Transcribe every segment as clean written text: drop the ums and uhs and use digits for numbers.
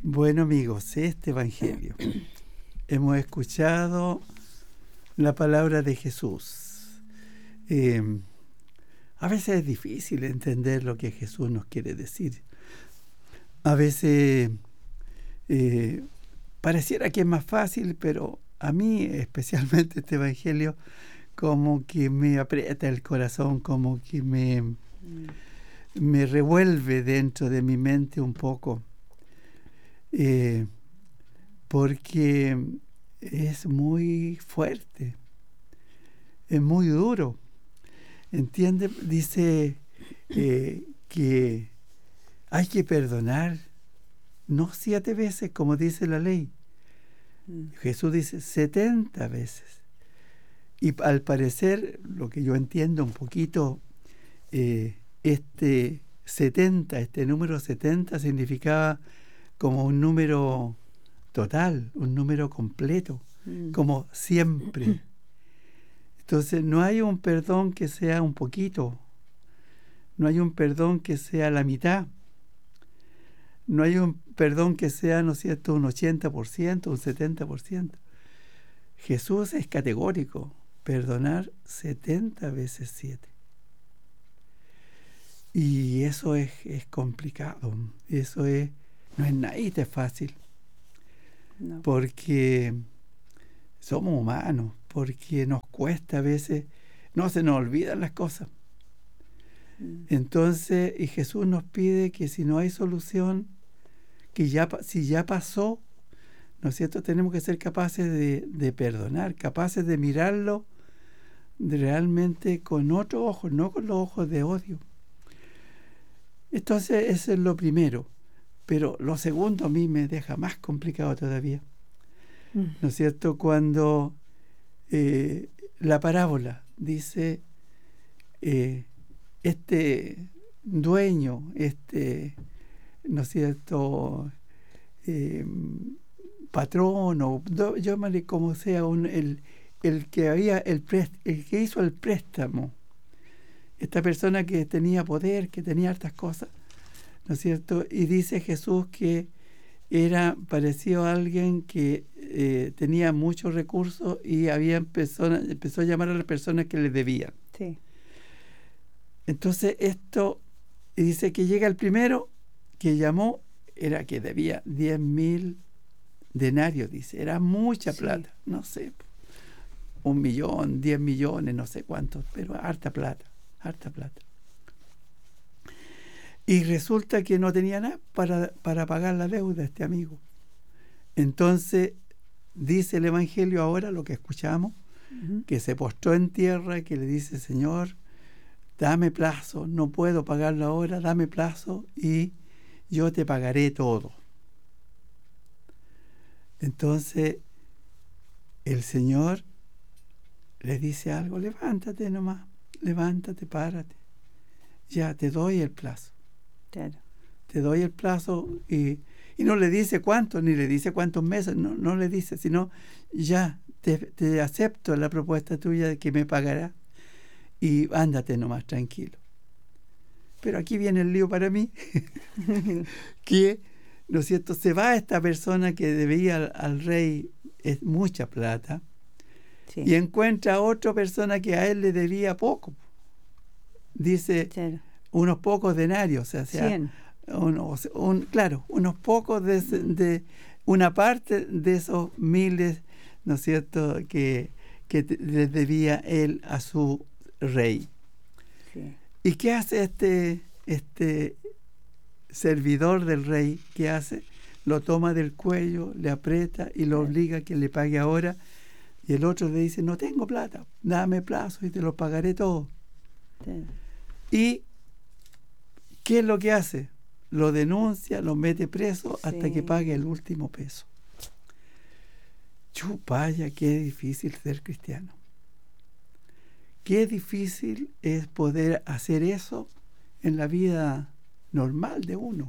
Bueno, amigos, este Evangelio hemos escuchado la palabra de Jesús. A veces es difícil entender lo que Jesús nos quiere decir. A veces pareciera que es más fácil, pero a mí especialmente este Evangelio como que me aprieta el corazón, como que me revuelve dentro de mi mente un poco. Porque es muy fuerte, es muy duro. ¿Entiende? Dice que hay que perdonar, no 7 veces como dice la ley. Jesús dice 70 veces. Y al parecer, lo que yo entiendo un poquito, este número 70 significaba como un número total, un número completo, como siempre. Entonces no hay un perdón que sea un poquito, no hay un perdón que sea la mitad, no hay un perdón que sea, ¿no es cierto?, un 80%, un 70%. Jesús es categórico, perdonar 70 veces 7. Y eso es complicado, eso no es nada fácil. No. Porque somos humanos, porque nos cuesta a veces, no se nos olvidan las cosas. Entonces, y Jesús nos pide que si no hay solución, que si ya pasó, ¿no es cierto?, tenemos que ser capaces de perdonar, capaces de mirarlo realmente con otro ojo, no con los ojos de odio. Entonces, eso es lo primero. Pero lo segundo a mí me deja más complicado todavía. ¿No es cierto? Cuando la parábola dice, este dueño, ¿no es cierto?, patrón, o llámale como sea, el que hizo el préstamo, esta persona que tenía poder, que tenía hartas cosas, ¿no es cierto? Y dice Jesús que era parecido a alguien que tenía muchos recursos y empezó a llamar a las personas que le debían. Sí. Entonces y dice que llega el primero que llamó, era que debía 10.000 denarios, dice. Era mucha plata, no sé, 1 millón, 10 millones, no sé cuántos, pero harta plata. Y resulta que no tenía nada para pagar la deuda este amigo. Entonces, dice el Evangelio ahora, lo que escuchamos, que se postró en tierra y que le dice, Señor, dame plazo, no puedo pagarlo ahora, dame plazo y yo te pagaré todo. Entonces, el Señor le dice algo, levántate nomás, levántate, párate, ya te doy el plazo. Claro. Te doy el plazo y no le dice cuánto, ni le dice cuántos meses, no le dice, sino ya te acepto la propuesta tuya de que me pagará y ándate nomás tranquilo. Pero aquí viene el lío para mí, que, ¿no es cierto?, se va esta persona que debía al rey mucha plata, sí, y encuentra a otra persona que a él le debía poco. Dice, claro, unos pocos denarios, o sea, 100. Unos pocos de una parte de esos miles, ¿no es cierto?, que les debía él a su rey. Sí. ¿Y qué hace este servidor del rey? ¿Qué hace? Lo toma del cuello, le aprieta y lo obliga a que le pague ahora. Y el otro le dice, no tengo plata, dame plazo y te lo pagaré todo. Sí. ¿Y qué es lo que hace? Lo denuncia, lo mete preso hasta que pague el último peso. Chupaya, qué difícil ser cristiano. Qué difícil es poder hacer eso en la vida normal de uno.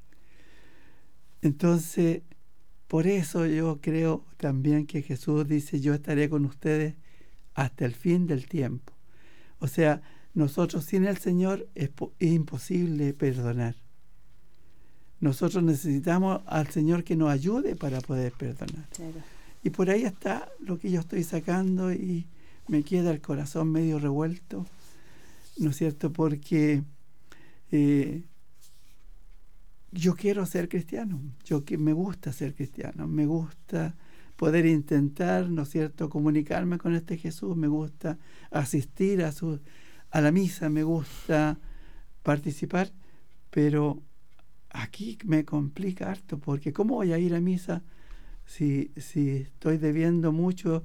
Entonces, por eso yo creo también que Jesús dice, yo estaré con ustedes hasta el fin del tiempo. O sea, nosotros sin el Señor es imposible perdonar. nosotros necesitamos al Señor que nos ayude para poder perdonar. Claro. Y por ahí está lo que yo estoy sacando y me queda el corazón medio revuelto, ¿no es cierto? Porque yo quiero ser cristiano, me gusta ser cristiano, me gusta poder intentar, ¿no es cierto?, comunicarme con este Jesús, me gusta asistir a la misa, me gusta participar, pero aquí me complica harto, porque ¿cómo voy a ir a misa si estoy debiendo mucho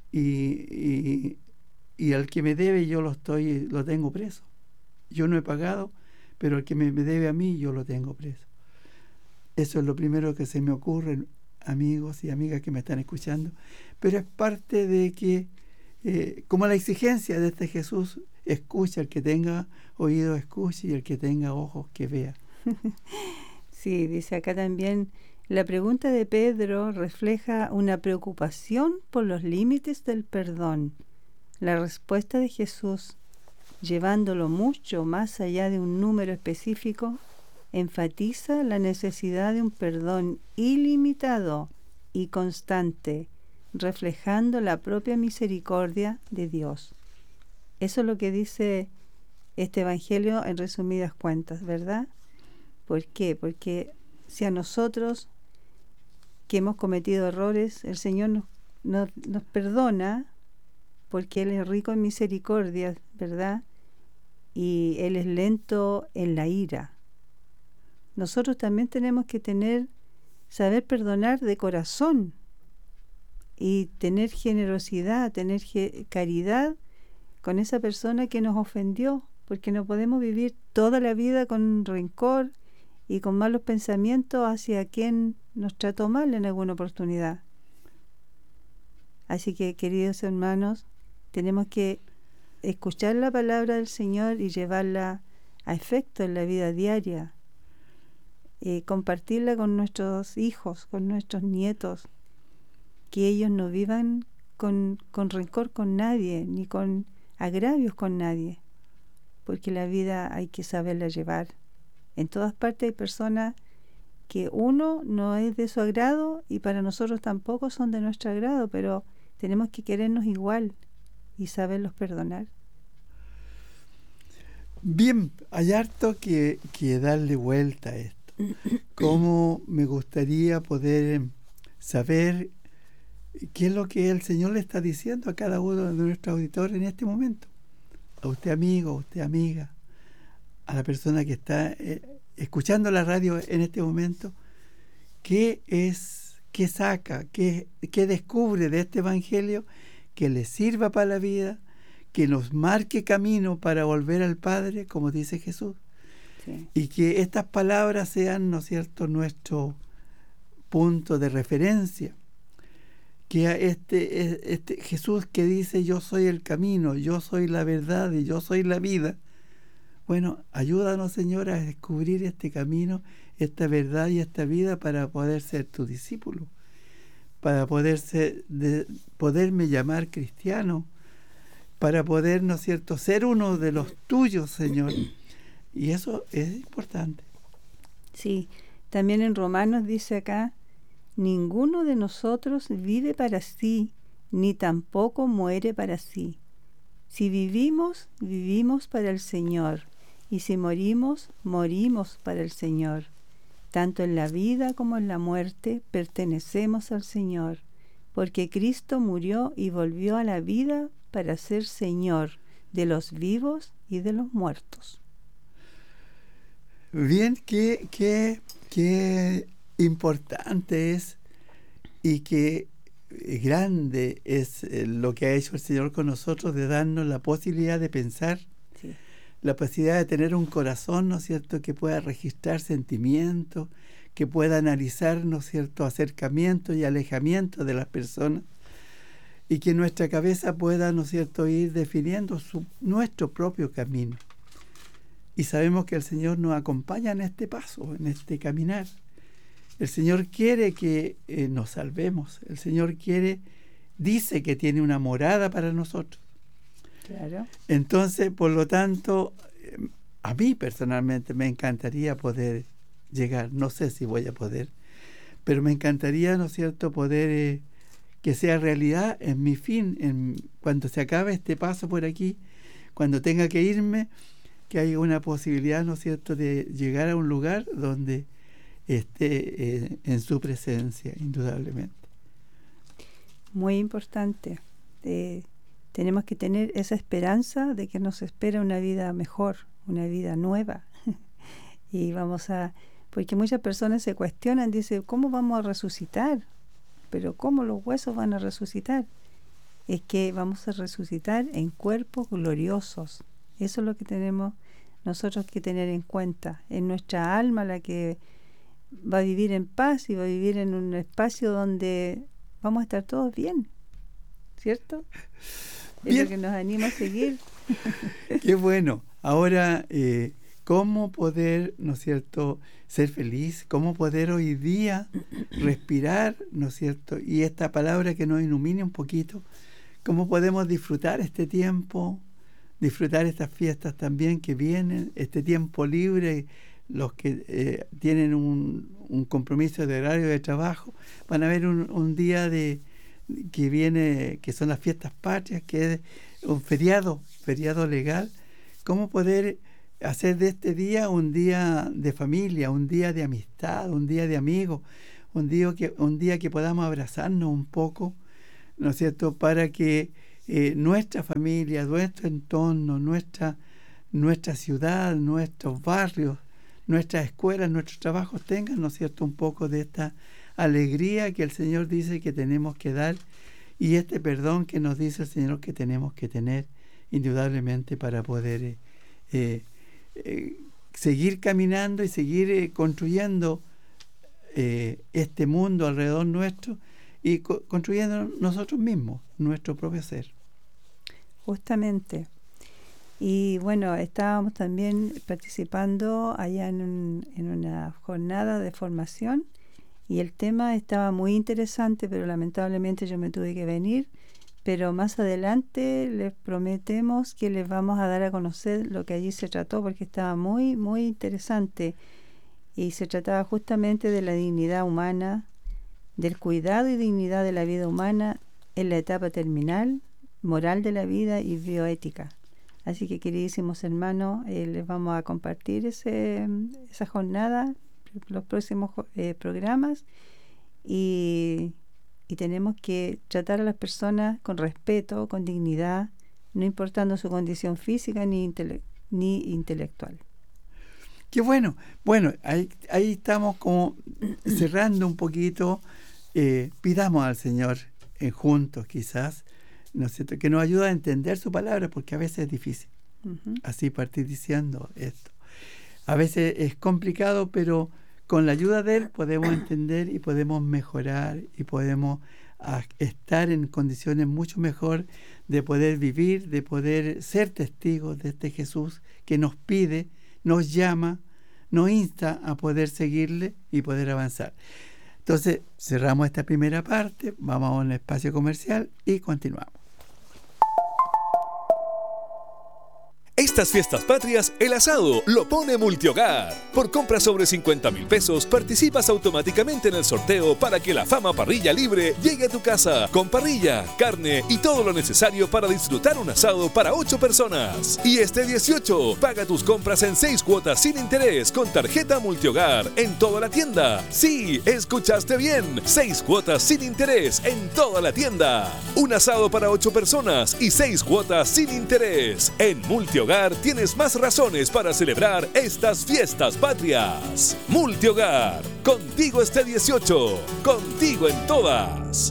y al que me debe yo lo tengo preso? Yo no he pagado, pero el que me debe a mí yo lo tengo preso. Eso es lo primero que se me ocurre, amigos y amigas que me están escuchando, pero es parte de que, como la exigencia de este Jesús, escucha, el que tenga oído escuche y el que tenga ojos que vea. Sí, dice acá también, la pregunta de Pedro refleja una preocupación por los límites del perdón. La respuesta de Jesús, llevándolo mucho más allá de un número específico, enfatiza la necesidad de un perdón ilimitado y constante, reflejando la propia misericordia de Dios. Eso es lo que dice este Evangelio en resumidas cuentas, ¿verdad? ¿Por qué? Porque si a nosotros que hemos cometido errores, el Señor nos perdona, porque Él es rico en misericordia, ¿verdad? Y Él es lento en la ira. Nosotros también tenemos que saber perdonar de corazón y tener generosidad, tener caridad con esa persona que nos ofendió, porque no podemos vivir toda la vida con rencor y con malos pensamientos hacia quien nos trató mal en alguna oportunidad. Así que, queridos hermanos, tenemos que escuchar la palabra del Señor y llevarla a efecto en la vida diaria, compartirla con nuestros hijos, con nuestros nietos, que ellos no vivan con rencor con nadie, ni con agravios con nadie, porque la vida hay que saberla llevar. En todas partes hay personas que uno no es de su agrado y para nosotros tampoco son de nuestro agrado, pero tenemos que querernos igual y saberlos perdonar. Bien, hay harto que darle vuelta a esto. Cómo me gustaría poder saber qué es lo que el Señor le está diciendo a cada uno de nuestros auditores en este momento. A usted amigo, a usted amiga, a la persona que está escuchando la radio en este momento, qué saca, qué descubre de este Evangelio que le sirva para la vida, que nos marque camino para volver al Padre, como dice Jesús. Sí. Y que estas palabras sean, ¿no es cierto?, nuestro punto de referencia. Que este Jesús que dice, yo soy el camino, yo soy la verdad y yo soy la vida. Bueno, ayúdanos, Señor, a descubrir este camino, esta verdad y esta vida para poder ser tu discípulo, para poderme llamar cristiano, para poder, ¿no es cierto?, ser uno de los tuyos, Señor. Y eso es importante. Sí, también en Romanos dice acá, ninguno de nosotros vive para sí, ni tampoco muere para sí. Si vivimos, vivimos para el Señor, y si morimos, morimos para el Señor. Tanto en la vida como en la muerte pertenecemos al Señor, porque Cristo murió y volvió a la vida para ser Señor de los vivos y de los muertos. Bien, qué importante es y qué grande es lo que ha hecho el Señor con nosotros, de darnos la posibilidad de pensar, sí, la posibilidad de tener un corazón, ¿no es cierto?, que pueda registrar sentimientos, que pueda analizar, ¿no es cierto?, acercamientos y alejamientos de las personas, y que nuestra cabeza pueda, ¿no es cierto?, ir definiendo nuestro propio camino. Y sabemos que el Señor nos acompaña en este paso, en este caminar. El Señor quiere que nos salvemos. El Señor dice que tiene una morada para nosotros. Claro. Entonces, por lo tanto, a mí personalmente me encantaría poder llegar. No sé si voy a poder, pero me encantaría, ¿no es cierto?, poder que sea realidad en mi fin, cuando se acabe este paso por aquí, cuando tenga que irme, que haya una posibilidad, ¿no es cierto?, de llegar a un lugar donde esté en su presencia, indudablemente. Muy importante. Tenemos que tener esa esperanza de que nos espera una vida mejor, una vida nueva. Y porque muchas personas se cuestionan, dicen, ¿cómo vamos a resucitar? Pero ¿cómo los huesos van a resucitar? Es que vamos a resucitar en cuerpos gloriosos. Eso es lo que tenemos nosotros que tener en cuenta. En nuestra alma, la que va a vivir en paz y va a vivir en un espacio donde vamos a estar todos bien, ¿cierto? Bien. Es lo que nos anima a seguir. Qué bueno. Ahora, ¿cómo poder, ¿no es cierto?, ser feliz? ¿Cómo poder hoy día respirar, ¿no es cierto? Y esta palabra que nos ilumine un poquito, ¿cómo podemos disfrutar este tiempo, disfrutar estas fiestas también que vienen, este tiempo libre? Los que tienen un compromiso de horario de trabajo van a ver un día que viene, que son las fiestas patrias, que es un feriado legal. ¿Cómo poder hacer de este día un día de familia, un día de amistad, un día de amigos, un día que podamos abrazarnos un poco, ¿no es cierto?, para que nuestra familia, nuestro entorno, nuestra ciudad, nuestros barrios, nuestras escuelas, nuestros trabajos tengan, ¿no es cierto?, un poco de esta alegría que el Señor dice que tenemos que dar, y este perdón que nos dice el Señor que tenemos que tener indudablemente para poder seguir caminando y seguir construyendo este mundo alrededor nuestro y construyendo nosotros mismos nuestro propio ser. Justamente. Y bueno, estábamos también participando allá en una jornada de formación y el tema estaba muy interesante, pero lamentablemente yo me tuve que venir. Pero más adelante les prometemos que les vamos a dar a conocer lo que allí se trató, porque estaba muy, muy interesante. Y se trataba justamente de la dignidad humana, del cuidado y dignidad de la vida humana en la etapa terminal, moral de la vida y bioética. Así que, queridísimos hermanos, les vamos a compartir esa jornada, los próximos programas, y tenemos que tratar a las personas con respeto, con dignidad, no importando su condición física ni intelectual. Qué bueno. Bueno, ahí estamos como cerrando un poquito. Pidamos al Señor juntos quizás, ¿no es cierto?, que nos ayude a entender su palabra, porque a veces es difícil. Así partir diciendo esto. A veces es complicado, pero con la ayuda de Él podemos entender y podemos mejorar y podemos estar en condiciones mucho mejor de poder vivir, de poder ser testigos de este Jesús que nos pide, nos llama, nos insta a poder seguirle y poder avanzar. Entonces, cerramos esta primera parte, vamos a un espacio comercial y continuamos. Estas fiestas patrias, el asado lo pone Multihogar. Por compras sobre 50,000 pesos, participas automáticamente en el sorteo para que la Fama Parrilla Libre llegue a tu casa, con parrilla, carne y todo lo necesario para disfrutar un asado para 8 personas. Y este 18, paga tus compras en 6 cuotas sin interés con tarjeta Multihogar en toda la tienda. Sí, escuchaste bien, 6 cuotas sin interés en toda la tienda. Un asado para 8 personas y 6 cuotas sin interés. En Multihogar tienes más razones para celebrar estas fiestas patrias. Multihogar, contigo este 18, contigo en todas.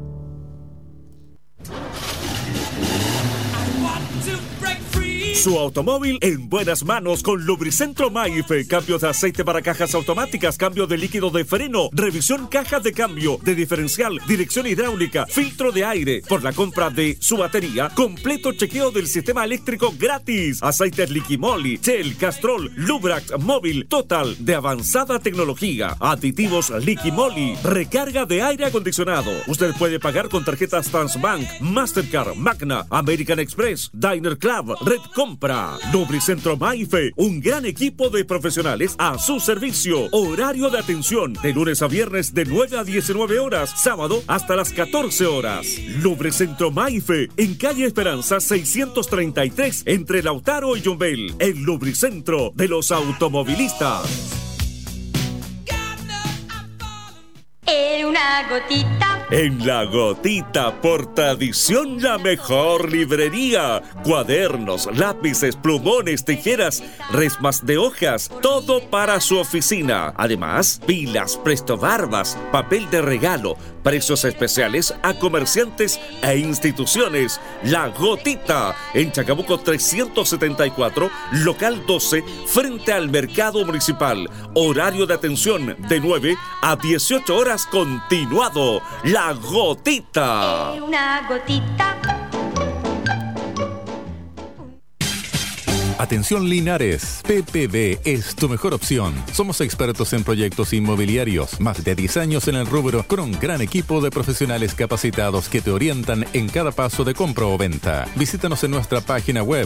Su automóvil en buenas manos con Lubricentro Maife. Cambio de aceite para cajas automáticas, cambio de líquido de freno, revisión cajas de cambio, de diferencial, dirección hidráulica, filtro de aire. Por la compra de su batería, completo chequeo del sistema eléctrico gratis. Aceites Liquimoli, Shell, Castrol, Lubrax, Móvil, Total, de avanzada tecnología. Aditivos Liquimoli, recarga de aire acondicionado. Usted puede pagar con tarjetas Transbank, Mastercard, Magna, American Express, Diner Club, Red Combo, compra. Lubricentro Maife, un gran equipo de profesionales a su servicio. Horario de atención de lunes a viernes de 9 a 19 horas, sábado hasta las 14 horas. Lubricentro Maife, en calle Esperanza 633, entre Lautaro y Yumbel. El lubricentro de los automovilistas. Una gotita. En La Gotita, por tradición, la mejor librería. Cuadernos, lápices, plumones, tijeras, resmas de hojas, todo para su oficina. Además, pilas, prestobarbas, papel de regalo, precios especiales a comerciantes e instituciones. La Gotita, en Chacabuco 374, local 12, frente al Mercado Municipal. Horario de atención de 9 a 18 horas continuado. La Gotita. Una gotita. Atención Linares, PPB es tu mejor opción. Somos expertos en proyectos inmobiliarios, más de 10 años en el rubro, con un gran equipo de profesionales capacitados que te orientan en cada paso de compra o venta. Visítanos en nuestra página web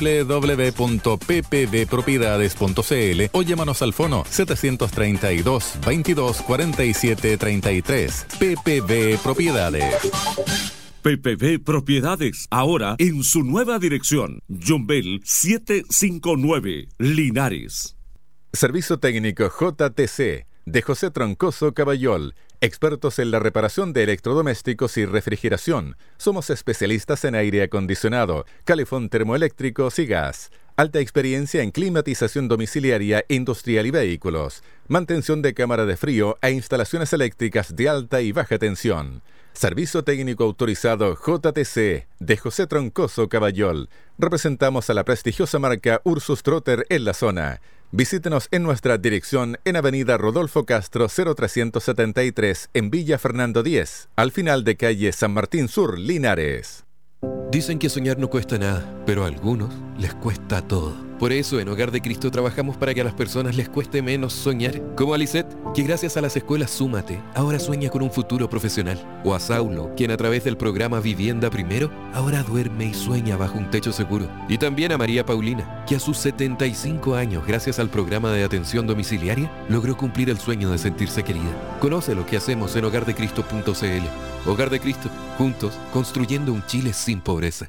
www.ppbpropiedades.cl o llámanos al fono 732 22 47 33. PPB Propiedades. PPB Propiedades, ahora en su nueva dirección. Yumbel 759, Linares. Servicio técnico JTC, de José Troncoso Caballol. Expertos en la reparación de electrodomésticos y refrigeración. Somos especialistas en aire acondicionado, calefón termoeléctricos y gas. Alta experiencia en climatización domiciliaria, industrial y vehículos. Mantención de cámara de frío e instalaciones eléctricas de alta y baja tensión. Servicio técnico autorizado JTC, de José Troncoso Caballol. Representamos a la prestigiosa marca Ursus Trotter en la zona. Visítenos en nuestra dirección en Avenida Rodolfo Castro 0373 en Villa Fernando X, al final de calle San Martín Sur, Linares. Dicen que soñar no cuesta nada, pero a algunos les cuesta todo. Por eso en Hogar de Cristo trabajamos para que a las personas les cueste menos soñar. Como a Lisette, que gracias a las escuelas Súmate, ahora sueña con un futuro profesional. O a Saulo, quien a través del programa Vivienda Primero, ahora duerme y sueña bajo un techo seguro. Y también a María Paulina, que a sus 75 años, gracias al programa de atención domiciliaria, logró cumplir el sueño de sentirse querida. Conoce lo que hacemos en hogardecristo.cl. Hogar de Cristo, juntos, construyendo un Chile sin pobreza.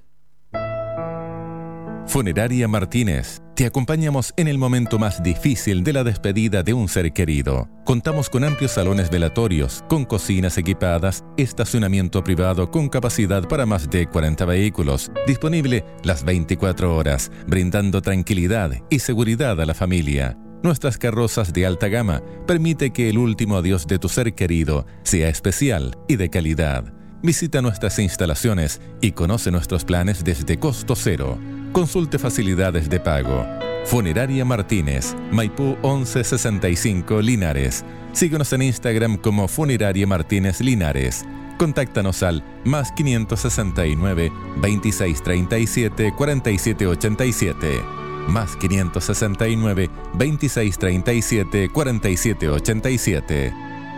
Funeraria Martínez. Te acompañamos en el momento más difícil de la despedida de un ser querido. Contamos con amplios salones velatorios, con cocinas equipadas, estacionamiento privado con capacidad para más de 40 vehículos, disponible las 24 horas, brindando tranquilidad y seguridad a la familia. Nuestras carrozas de alta gama permite que el último adiós de tu ser querido sea especial y de calidad. Visita nuestras instalaciones y conoce nuestros planes desde costo cero. Consulte facilidades de pago. Funeraria Martínez, Maipú 1165 Linares. Síguenos en Instagram como Funeraria Martínez Linares. Contáctanos al más 569 2637 4787. Más 569 2637 4787.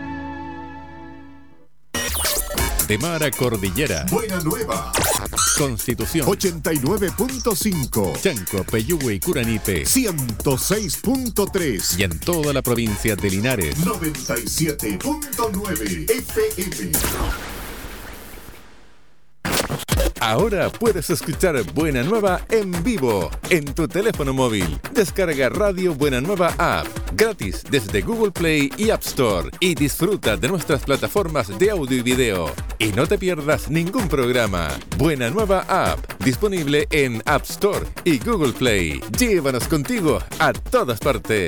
De mar a cordillera. Buena Nueva. Constitución 89.5. Chanco, Peyúgue y Curanipe 106.3. y en toda la provincia de Linares 97.9 FM. Ahora puedes escuchar Buena Nueva en vivo en tu teléfono móvil. Descarga Radio Buena Nueva App gratis desde Google Play y App Store y disfruta de nuestras plataformas de audio y video. Y no te pierdas ningún programa. Buena Nueva App, disponible en App Store y Google Play. Llévanos contigo a todas partes.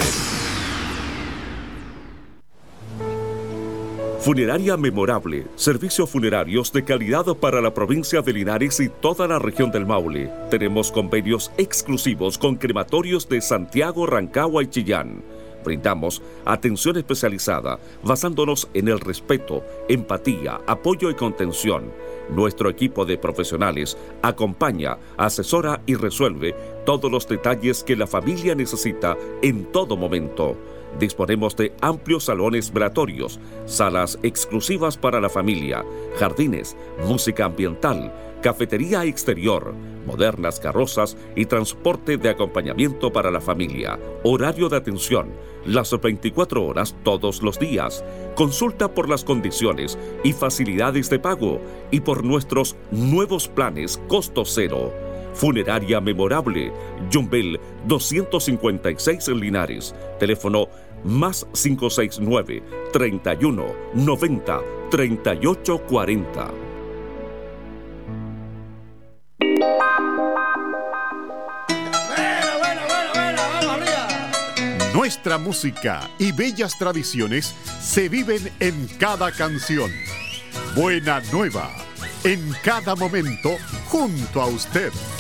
Funeraria Memorable, servicios funerarios de calidad para la provincia de Linares y toda la región del Maule. Tenemos convenios exclusivos con crematorios de Santiago, Rancagua y Chillán. Brindamos atención especializada basándonos en el respeto, empatía, apoyo y contención. Nuestro equipo de profesionales acompaña, asesora y resuelve todos los detalles que la familia necesita en todo momento. Disponemos de amplios salones velatorios, salas exclusivas para la familia, jardines, música ambiental, cafetería exterior, modernas carrozas y transporte de acompañamiento para la familia. Horario de atención, las 24 horas todos los días. Consulta por las condiciones y facilidades de pago y por nuestros nuevos planes costo cero. Funeraria Memorable, Yumbel 256 en Linares. Teléfono más 569 31 90 38 40. Nuestra música y bellas tradiciones se viven en cada canción. Buena Nueva, en cada momento, junto a usted.